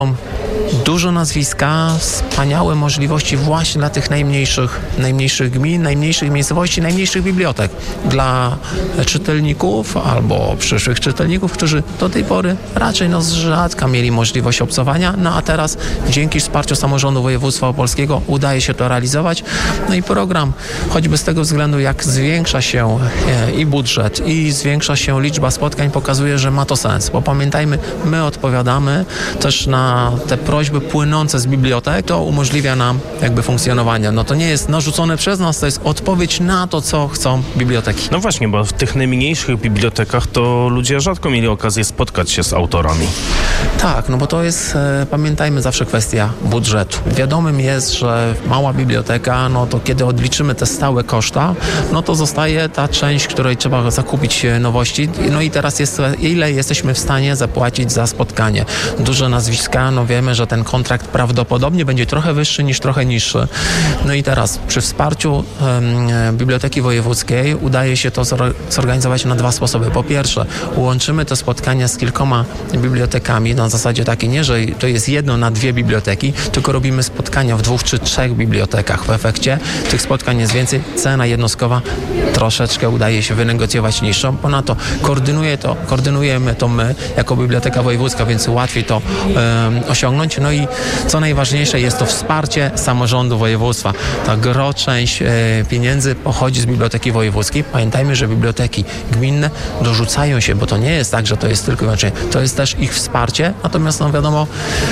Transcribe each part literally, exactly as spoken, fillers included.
Dużo nazwiska, wspaniałe możliwości właśnie dla tych najmniejszych, najmniejszych gmin, najmniejszych miejscowości, najmniejszych bibliotek. Dla czytelników albo przyszłych czytelników, którzy do tej pory raczej no z rzadka mieli możliwość obcowania, no a teraz dzięki wsparciu samorządu województwa opolskiego udaje się to realizować. No i program, choćby z tego względu, jak zwiększa się i budżet, i zwiększa się liczba spotkań, pokazuje, że ma to sens, bo pamiętajmy, my odpowiadamy też na te prośby płynące z bibliotek, to umożliwia nam jakby funkcjonowanie. No to nie jest narzucone przez nas, to jest odpowiedź na to, co chcą biblioteki. No właśnie, bo w tych najmniejszych bibliotekach to ludzie rzadko mieli okazję spotkać się z autorami. Tak, no bo to jest, e, pamiętajmy, zawsze kwestia budżetu. Wiadomym jest, że mała biblioteka, no to kiedy odliczymy te stałe koszta, no to zostaje ta część, której trzeba zakupić nowości. No i teraz jest, ile jesteśmy w stanie zapłacić za spotkanie. Duże nazwiska, no wiemy, że ten kontrakt prawdopodobnie będzie trochę wyższy niż trochę niższy. No i teraz przy wsparciu um, Biblioteki Wojewódzkiej udaje się to zorganizować na dwa sposoby. Po pierwsze, łączymy te spotkania z kilkoma bibliotekami na zasadzie takiej, nie, że to jest jedno na dwie biblioteki, tylko robimy spotkania w dwóch czy trzech bibliotekach. W efekcie tych spotkań jest więcej, cena jednostkowa troszeczkę udaje się wynegocjować niższą. Ponadto koordynuje to, koordynujemy to my jako Biblioteka Wojewódzka, więc łatwiej to um, osiągnąć. No i co najważniejsze, jest to wsparcie samorządu województwa. Ta gro część e, pieniędzy pochodzi z Biblioteki Wojewódzkiej. Pamiętajmy, że biblioteki gminne dorzucają się, bo to nie jest tak, że to jest tylko i wyłącznie, to jest też ich wsparcie, natomiast no wiadomo,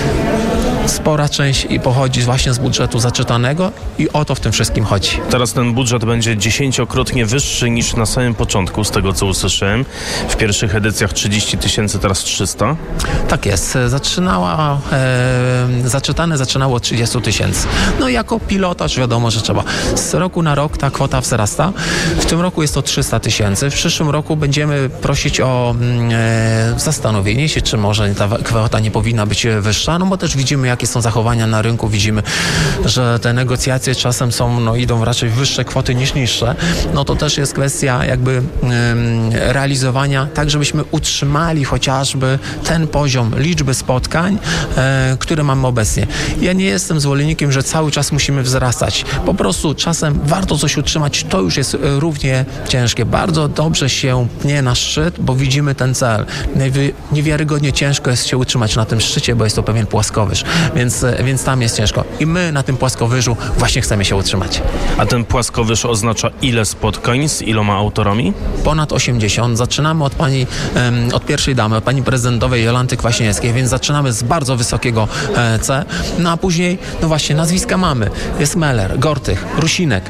spora część i pochodzi właśnie z budżetu zaczytanego i o to w tym wszystkim chodzi. Teraz ten budżet będzie dziesięciokrotnie wyższy niż na samym początku, z tego co usłyszałem. W pierwszych edycjach trzydzieści tysięcy, teraz trzysta. Tak jest. Zaczynała, e, zaczytane zaczynało od trzydzieści tysięcy. No jako pilotaż wiadomo, że trzeba. Z roku na rok ta kwota wzrasta. W tym roku jest to trzysta tysięcy. W przyszłym roku będziemy prosić o e, zastanowienie się, czy może ta kwota nie powinna być wyższa, no bo też widzimy, jakie są zachowania na rynku. Widzimy, że te negocjacje czasem są, no idą raczej wyższe kwoty niż niższe. No to też jest kwestia jakby ym, realizowania tak, żebyśmy utrzymali chociażby ten poziom liczby spotkań, e, które mamy obecnie. Ja nie jestem zwolennikiem, że cały czas musimy wzrastać. Po prostu czasem warto coś utrzymać. To już jest równie ciężkie. Bardzo dobrze się pnie na szczyt, bo widzimy ten cel. Niewi- niewiarygodnie ciężko jest się utrzymać na tym szczycie, bo jest to pewien płaskowyż. Więc, więc tam jest ciężko. I my na tym płaskowyżu właśnie chcemy się utrzymać. A ten płaskowyż oznacza ile spotkań z iloma autorami? Ponad osiemdziesiąt. Zaczynamy od pani, um, od pierwszej damy, od pani prezydentowej Jolanty Kwaśniewskiej, więc zaczynamy z bardzo wysokiego e, C. No a później, no właśnie, nazwiska mamy. Jest Meller, Gortych, Rusinek,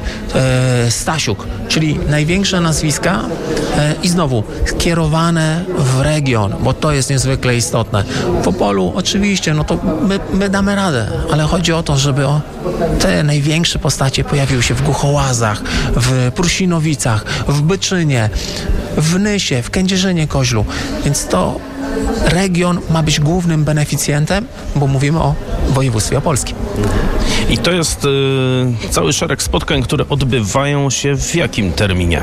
e, Stasiuk, czyli największe nazwiska e, i znowu skierowane w region, bo to jest niezwykle istotne. W Opolu oczywiście, no to my, my damy radę, ale chodzi o to, żeby o te największe postacie pojawiły się w Głuchołazach, w Prusinowicach, w Byczynie, w Nysie, w Kędzierzynie-Koźlu, więc to region ma być głównym beneficjentem, bo mówimy o województwie opolskim. I to jest y, cały szereg spotkań, które odbywają się w jakim terminie?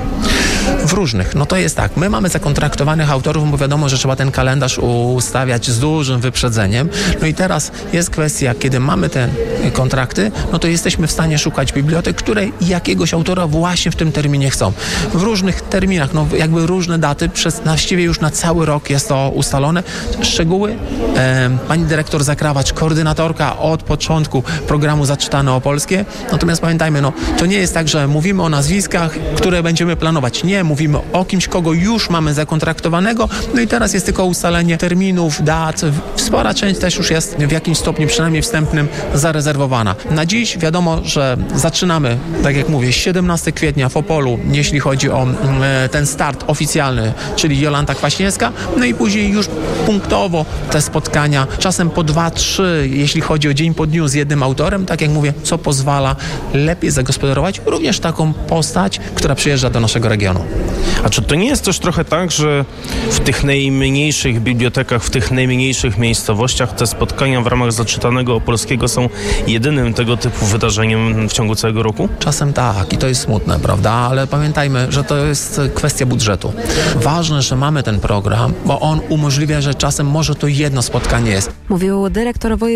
W różnych. No to jest tak, my mamy zakontraktowanych autorów, bo wiadomo, że trzeba ten kalendarz ustawiać z dużym wyprzedzeniem. No i teraz jest kwestia, kiedy mamy te kontrakty, no to jesteśmy w stanie szukać bibliotek, które jakiegoś autora właśnie w tym terminie chcą. W różnych terminach, no jakby różne daty, przez właściwie już na cały rok jest to ustalone. Szczegóły e, pani dyrektor Zakrawacz, koordynatorka od początku programu Zaczytane Opolskie. Natomiast pamiętajmy, no to nie jest tak, że mówimy o nazwiskach, które będziemy planować. Nie, mówimy o kimś, kogo już mamy zakontraktowanego, no i teraz jest tylko ustalenie terminów, dat. Spora część też już jest w jakimś stopniu, przynajmniej wstępnym, zarezerwowana. Na dziś wiadomo, że zaczynamy, tak jak mówię, siedemnastego kwietnia w Opolu, jeśli chodzi o e, ten start oficjalny, czyli Jolanta Kwaśniewska, no i później już punktowo te spotkania, czasem po dwa, trzy, jeśli chodzi o dzień po dniu z jednym autorem, tak jak mówię, co pozwala lepiej zagospodarować również taką postać, która przyjeżdża do naszego regionu. A czy to nie jest też trochę tak, że w tych najmniejszych bibliotekach, w tych najmniejszych miejscowościach te spotkania w ramach Zaczytanego Opolskiego są jedynym tego typu wydarzeniem w ciągu całego roku? Czasem tak i to jest smutne, prawda? Ale pamiętajmy, że to jest kwestia budżetu. Ważne, że mamy ten program, bo on umożliwia, że czasem może to jedno spotkanie jest. Mówił dyrektor